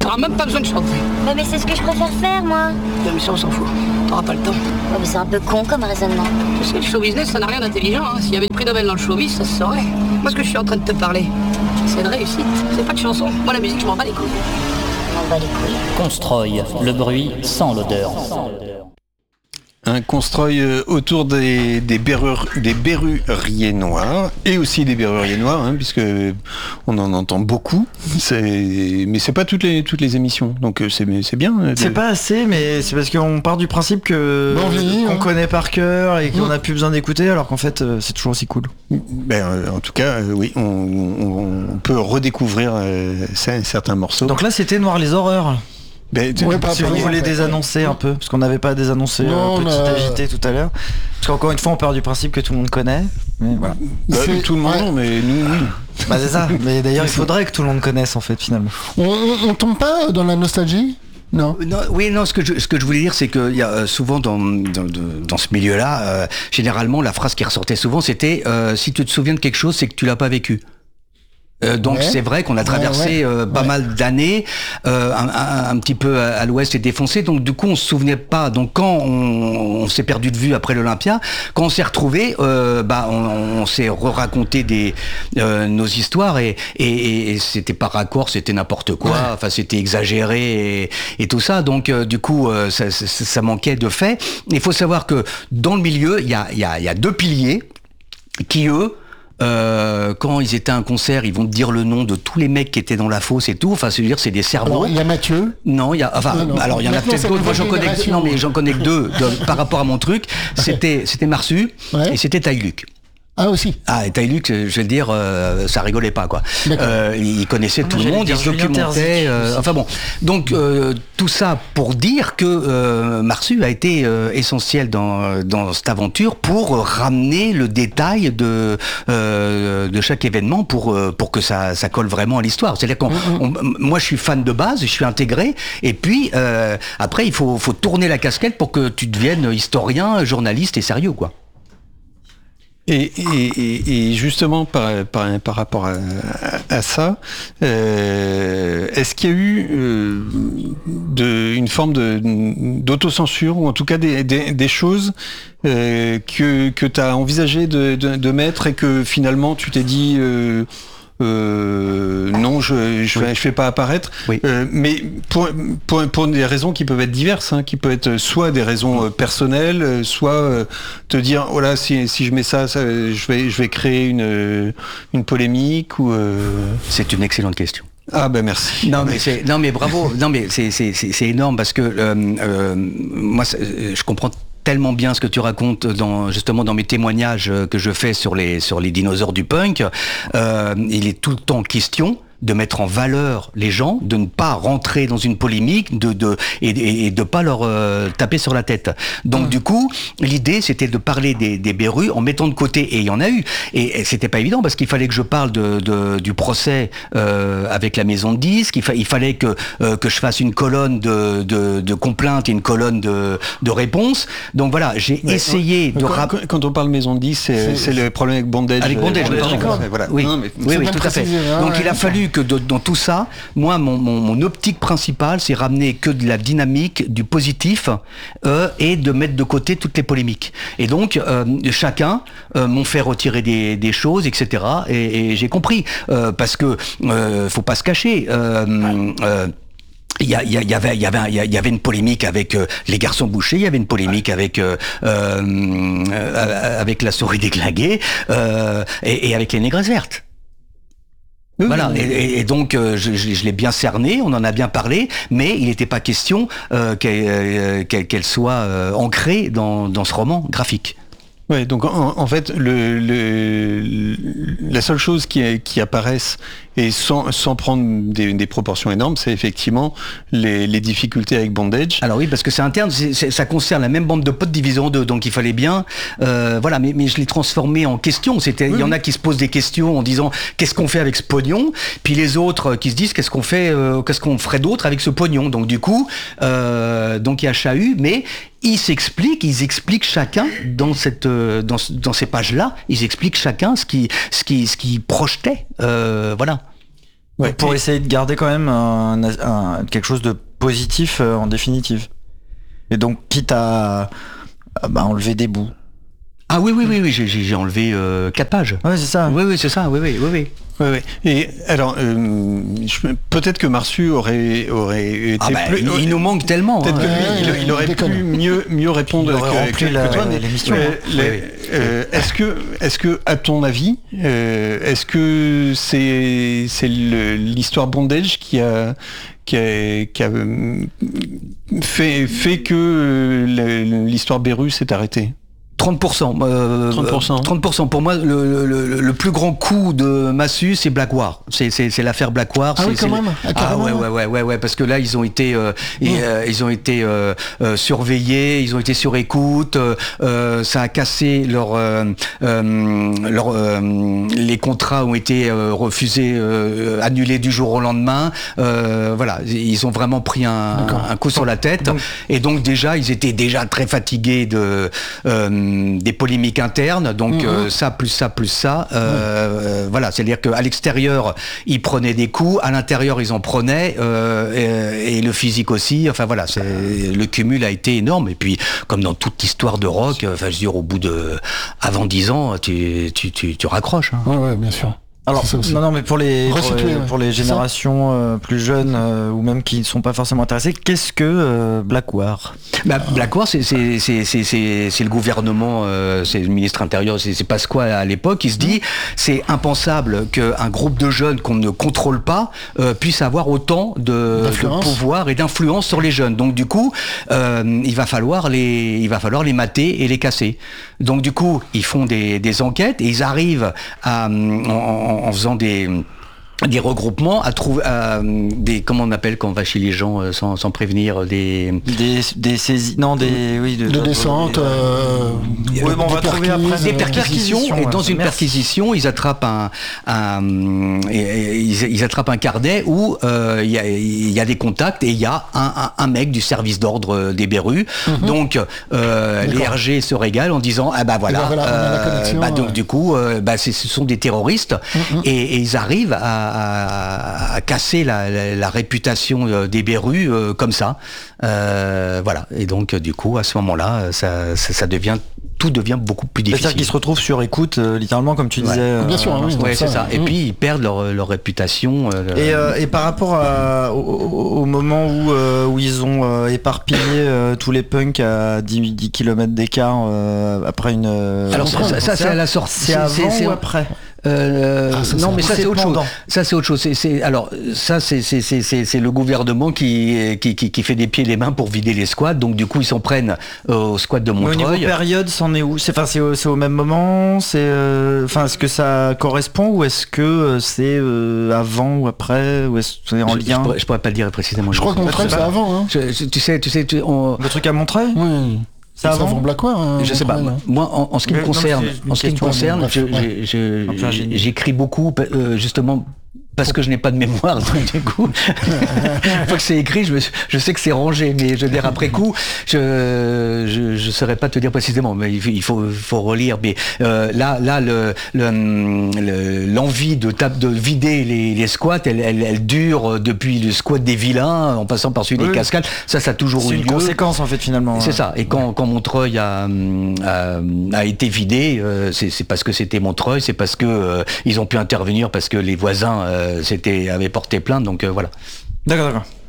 T'auras même pas besoin de chanter. Mais c'est ce que je préfère faire, moi. Non, mais ça, on s'en fout. T'auras pas le temps. Ouais, mais c'est un peu con comme raisonnement. Tu sais, le show business, ça n'a rien d'intelligent. Hein. S'il y avait de prix Nobel dans le showbiz, ça se saurait. Moi, ce que je suis en train de te parler, c'est de réussite. C'est pas de chanson. Moi, la musique, je m'en bats les couilles. Je m'en bats les couilles. Constroy, le bruit sans l'odeur. Un Constroy autour des berruriers noirs et aussi des berruriers noirs, hein, puisque on en entend beaucoup. Mais c'est pas toutes les émissions, donc c'est bien. C'est pas assez, mais c'est parce qu'on part du principe que qu'on connaît par cœur et qu'on a plus besoin d'écouter, alors qu'en fait c'est toujours aussi cool. En tout cas, oui, on peut redécouvrir certains morceaux. Donc là, c'était Noir les horreurs. Si vous voulez désannoncer un peu, parce qu'on n'avait pas désannoncé petit agité tout à l'heure. Parce qu'encore une fois, on part du principe que tout le monde connaît. Mais voilà. Tout le monde, mais nous, oui. C'est ça. Mais d'ailleurs, il faudrait que tout le monde connaisse, en fait, finalement. On tombe pas dans la nostalgie ? Non. Ce que je voulais dire, c'est qu'il y a souvent dans ce milieu-là, généralement, la phrase qui ressortait souvent, c'était si tu te souviens de quelque chose, c'est que tu l'as pas vécu. Donc c'est vrai qu'on a traversé pas mal d'années, un petit peu à l'ouest et défoncé, donc du coup on se souvenait pas. Donc quand on s'est perdu de vue après l'Olympia, quand on s'est retrouvés, on s'est raconté nos histoires et c'était pas raccord, c'était n'importe quoi, enfin c'était exagéré et tout ça. Donc du coup ça manquait de fait. Il faut savoir que dans le milieu il y a deux piliers qui eux quand ils étaient à un concert, ils vont te dire le nom de tous les mecs qui étaient dans la fosse et tout. Enfin, c'est-à-dire, c'est des cerveaux. Il y a Mathieu. Non, il y a. Alors il y en a peut-être d'autres. Moi, j'en connais que deux par rapport à mon truc. C'était Marsu et c'était Taïluc. Ah aussi. Et Taïluc, je vais le dire, ça rigolait pas quoi. Il connaissait tout le monde, il se documentait. Donc tout ça pour dire que Marsu a été essentiel dans cette aventure pour ramener le détail de chaque événement pour que ça colle vraiment à l'histoire. C'est-à-dire moi je suis fan de base, je suis intégré, et puis après il faut tourner la casquette pour que tu deviennes historien, journaliste et sérieux quoi. Et justement par rapport à ça, est-ce qu'il y a eu une forme d'autocensure ou en tout cas des choses que tu as envisagé de mettre et que finalement tu t'es dit non, je fais pas apparaître, mais pour des raisons qui peuvent être diverses, hein, qui peuvent être soit des raisons personnelles, soit te dire oh là si je mets ça, je vais créer une polémique ou. C'est une excellente question. Merci. Non mais bravo. Non mais c'est énorme parce que moi je comprends tellement bien ce que tu racontes justement dans mes témoignages que je fais sur les dinosaures du punk. Il est tout le temps question de mettre en valeur les gens, de ne pas rentrer dans une polémique, et de pas leur taper sur la tête. Donc du coup, l'idée c'était de parler des berus en mettant de côté, et il y en a eu. Et c'était pas évident parce qu'il fallait que je parle du procès avec la maison de disques. Il fallait que je fasse une colonne de complaintes et une colonne de réponses. Donc voilà, j'ai essayé de quand on parle maison de disques, c'est le problème avec Bondage. Avec Bondage, voilà. Oui, tout à fait. Donc il a fallu que dans tout ça, moi, mon optique principale, c'est ramener que de la dynamique, du positif, et de mettre de côté toutes les polémiques. Et donc, chacun m'ont fait retirer des choses, etc. Et j'ai compris, parce que faut pas se cacher. Il y avait une polémique avec les garçons bouchés, il y avait une polémique avec la souris déglinguée, et avec les négresses vertes. Voilà, et donc je l'ai bien cerné, on en a bien parlé, mais il n'était pas question qu'elle soit ancrée dans ce roman graphique. Ouais, donc en fait, la seule chose qui apparaissent et sans prendre des proportions énormes, c'est effectivement les difficultés avec Bondage. Alors oui, parce que c'est interne, ça concerne la même bande de potes divisée en deux, donc il fallait bien, voilà, mais je l'ai transformé en question. Il y en a qui se posent des questions en disant qu'est-ce qu'on fait avec ce pognon, puis les autres qui se disent qu'est-ce qu'on ferait d'autre avec ce pognon. Donc du coup, donc il y a chahut, mais ils expliquent chacun dans ces pages-là, ils expliquent chacun ce qui projetait, voilà. Pour essayer de garder quand même quelque chose de positif en définitive. Et donc, quitte à enlever des bouts. Ah oui, j'ai enlevé 4 pages. Ouais, c'est ça. Oui, c'est ça, oui. Ouais. Et alors, peut-être que Marsu aurait été plus... Il nous manque tellement. Peut-être qu'il aurait pu mieux répondre que toi. L'émission. Est-ce que, à ton avis, est-ce que c'est l'histoire bondage qui a fait que l'histoire Beru s'est arrêtée? 30%. 30%. Pour moi, le plus grand coup de Massu, c'est Blackwar. C'est l'affaire Blackwar. Ah oui, quand même. Ouais, parce que là, ils ont été surveillés, ils ont été sur écoute. Ça a cassé les contrats ont été refusés, annulés du jour au lendemain. Voilà, ils ont vraiment pris un coup sur la tête. Et donc déjà, ils étaient déjà très fatigués des polémiques internes, donc ça plus ça, voilà, c'est-à-dire qu'à l'extérieur ils prenaient des coups, à l'intérieur ils en prenaient, et le physique aussi, enfin voilà, le cumul a été énorme, et puis comme dans toute histoire de rock, enfin je veux dire, au bout avant 10 ans, tu raccroches. Hein. Ouais, bien sûr. Alors, non, mais pour les générations plus jeunes ou même qui ne sont pas forcément intéressées, qu'est-ce que Blackwar ? Blackwar, c'est le gouvernement, c'est le ministre intérieur, c'est Pasqua à l'époque, il se dit c'est impensable qu'un groupe de jeunes qu'on ne contrôle pas puisse avoir autant de pouvoir et d'influence sur les jeunes. Donc du coup, il va falloir les mater et les casser. Donc du coup, ils font des enquêtes et ils arrivent en faisant des regroupements à trouver comment on appelle quand on va chez les gens sans prévenir des saisies de descente on va trouver après des perquisitions et dans une perquisition ils attrapent ils attrapent un carnet où il y a des contacts et il y a un mec du service d'ordre des Berus. Donc les RG se régalent en disant donc du coup ce sont des terroristes et ils arrivent à casser la réputation des Berus comme ça. Voilà. Et donc, du coup, à ce moment-là, tout devient beaucoup plus difficile. C'est-à-dire qu'ils se retrouvent sur écoute, littéralement, comme tu disais. Bien sûr, c'est ça. Et puis, ils perdent leur réputation. Et par rapport au moment où ils ont éparpillé tous les punks à 10 km d'écart après une... Alors, ça c'est à la sortie. C'est avant ou après non, mais ça c'est autre chose. Ça c'est autre chose. Alors ça c'est le gouvernement qui fait des pieds et des mains pour vider les squats. Donc du coup ils s'en prennent au squat de Montreuil. Mais au niveau période, c'en est où ? C'est au même moment. Est-ce que ça correspond ou est-ce que c'est avant ou après ou est-ce que c'est en lien ? Je pourrais pas le dire précisément. Je crois que Montreuil c'est avant. Hein. Tu sais. Le truc à Montreuil ? Oui. C'est avant Blackwar. Je sais pas. Moi, en ce qui me concerne, j'écris beaucoup justement parce que je n'ai pas de mémoire, donc du coup, une fois que c'est écrit, je sais que c'est rangé, mais je veux dire après coup, je saurais pas te dire précisément, mais il faut relire. Mais là, l'envie de vider les squats, elle dure depuis le squat des vilains, en passant par celui des cascades. Ça a toujours eu lieu. C'est une conséquence en fait finalement. C'est ça. Et quand Montreuil a été vidé, c'est parce que c'était Montreuil, c'est parce que ils ont pu intervenir parce que les voisins avaient porté plainte, donc voilà. D'accord.